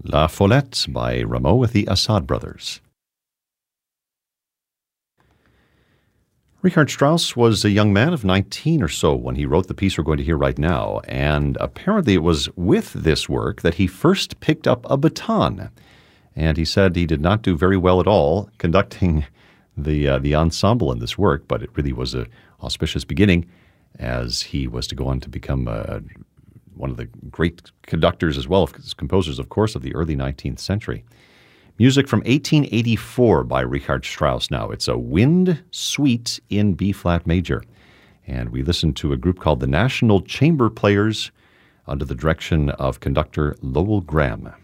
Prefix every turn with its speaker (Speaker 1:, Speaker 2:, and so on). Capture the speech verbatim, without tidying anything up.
Speaker 1: La Follette by Rameau with the Assad Brothers. Richard Strauss was a young man of nineteen or so when he wrote the piece we're going to hear right now, and apparently it was with this work that he first picked up a baton. And he said he did not do very well at all conducting the uh, the ensemble in this work, but it really was an auspicious beginning as he was to go on to become a one of the great conductors as well as composers, of course, of the early nineteenth century. Music from eighteen eighty-four by Richard Strauss now. It's a wind suite in B-flat major. And we listened to a group called the National Chamber Players under the direction of conductor Lowell Graham.